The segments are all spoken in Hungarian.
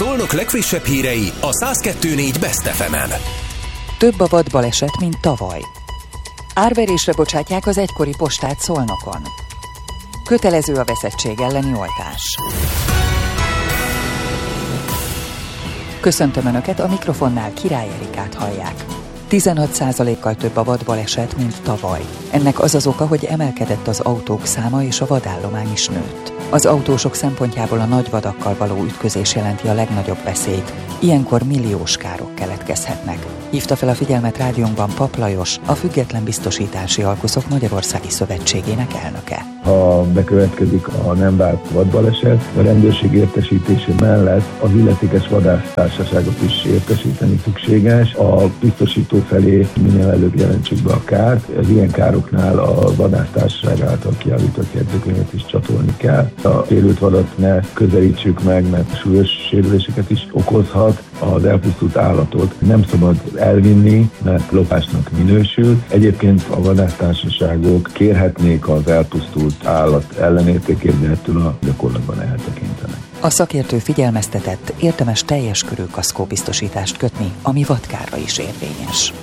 Szolnok legfrissebb hírei a 102.4 Best FM-en. Több a vadbaleset, mint tavaly. Árverésre bocsátják az egykori postát Szolnokon. Kötelező a veszettség elleni oltás. Köszöntöm Önöket, a mikrofonnál Király Erikát hallják. 16%-kal több a vadbaleset, mint tavaly. Ennek az az oka, hogy emelkedett az autók száma és a vadállomány is nőtt. Az autósok szempontjából a nagy vadakkal való ütközés jelenti a legnagyobb veszélyt. Ilyenkor milliós károk keletkezhetnek. Hívta fel a figyelmet rádiónkban Pap Lajos, a Független Biztosítási Alkuszok Magyarországi Szövetségének elnöke. Ha bekövetkezik a nem várt vadbaleset, a rendőrség értesítése mellett az illetékes vadásztársaságot is értesíteni szükséges. A biztosító felé minél előbb jelentsük be a kárt. Az ilyen károknál a vadásztársaság által kiállított jegyzőkönyvet is csatolni kell. A sérült vadat ne közelítsük meg, mert súlyos sérüléseket is okozhat. Az elpusztult állatot nem szabad elvinni, mert lopásnak minősül. Egyébként a vadásztársaságok kérhetnék az elpusztult állat ellenértékét, de ettől a gyakorlatban eltekintenek. A szakértő figyelmeztetett, érdemes teljes körű kaszkóbiztosítást kötni, ami vadkárra is érvényes.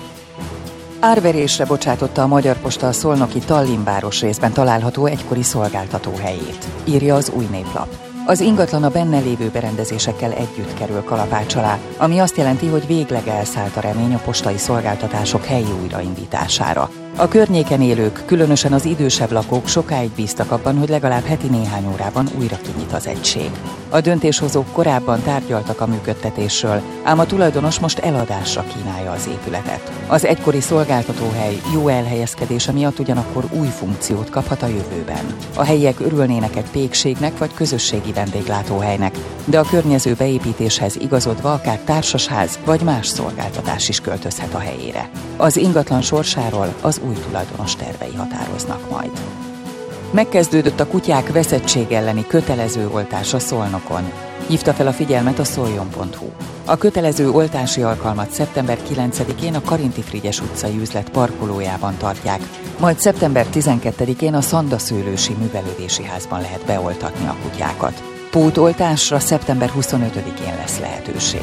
Árverésre bocsátotta a Magyar Posta a szolnoki Tallinn részben található egykori szolgáltatóhelyét, írja az Új Néplap. Az ingatlan a benne lévő berendezésekkel együtt kerül kalapács alá, ami azt jelenti, hogy végleg elszállt a remény a postai szolgáltatások helyi újraindítására. A környéken élők, különösen az idősebb lakók sokáig bíztak abban, hogy legalább heti néhány órában újra kinyit az egység. A döntéshozók korábban tárgyaltak a működtetésről, ám a tulajdonos most eladásra kínálja az épületet. Az egykori szolgáltatóhely jó elhelyezkedése miatt ugyanakkor új funkciót kaphat a jövőben. A helyiek örülnének egy pékségnek vagy közösségi vendéglátóhelynek, de a környező beépítéshez igazodva akár társasház vagy más szolgáltatás is költözhet a helyére. Az ingatlan sorsáról az új tulajdonos tervei határoznak majd. Megkezdődött a kutyák veszettség elleni kötelező oltása Szolnokon. Hívta fel a figyelmet a szoljon.hu. A kötelező oltási alkalmat szeptember 9-én a Karinti Frigyes utcai üzlet parkolójában tartják, majd szeptember 12-én a Szandaszőlősi Művelődési Házban lehet beoltatni a kutyákat. Pótoltásra szeptember 25-én lesz lehetőség.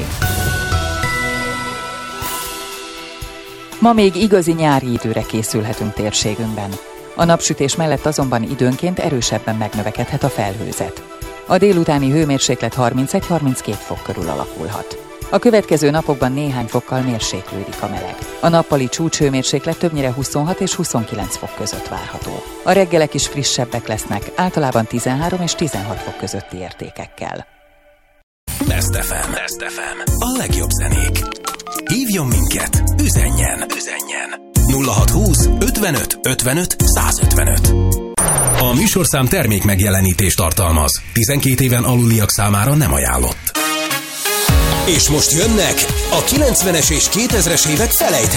Ma még igazi nyári időre készülhetünk térségünkben. A napsütés mellett azonban időnként erősebben megnövekedhet a felhőzet. A délutáni hőmérséklet 31-32 fok körül alakulhat. A következő napokban néhány fokkal mérséklődik a meleg. A nappali csúcshőmérséklet többnyire 26 és 29 fok között várható. A reggelek is frissebbek lesznek, általában 13 és 16 fok közötti értékekkel. Best FM. A legjobb zenék. Hívjon minket, üzenjen. 0620 55 55 155. A műsorszám termék megjelenítést tartalmaz. 12 éven aluliak számára nem ajánlott. És most jönnek a 90-es és 2000-es évek felejthetetlen